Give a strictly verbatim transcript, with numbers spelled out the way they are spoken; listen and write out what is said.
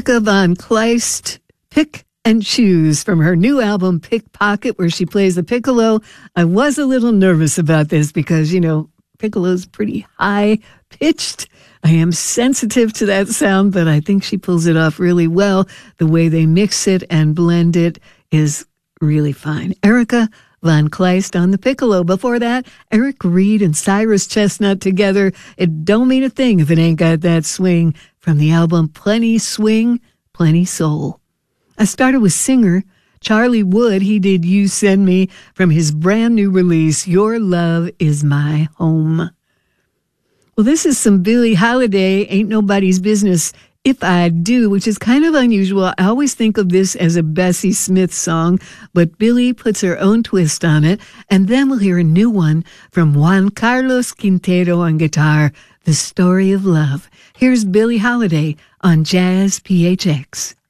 Erica Von Kleist, Pick and Choose, from her new album Pickpocket, where she plays the piccolo. I was a little nervous about this because, you know, piccolo's pretty high-pitched. I am sensitive to that sound, but I think she pulls it off really well. The way they mix it and blend it is really fine. Erica Von Kleist on the piccolo. Before that, Eric Reed and Cyrus Chestnut together. It don't mean a thing if it ain't got that swing, from the album Plenty Swing, Plenty Soul. I started with singer Charlie Wood. He did You Send Me from his brand new release, Your Love Is My Home. Well, this is some Billie Holiday, Ain't Nobody's Business If I Do, which is kind of unusual. I always think of this as a Bessie Smith song, but Billie puts her own twist on it. And then we'll hear a new one from Juan Carlos Quintero on guitar, The Story of Love. Here's Billie Holiday on Jazz P H X.